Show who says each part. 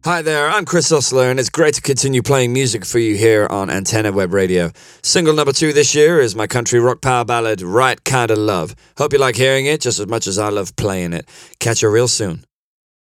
Speaker 1: Hi there, I'm Chris Osler, and it's great to continue playing music for you here on Antenna Web Radio. Single number 2 this year is my country rock power ballad, Right Kinda Love. Hope you like hearing it just as much as I love playing it. Catch you real soon.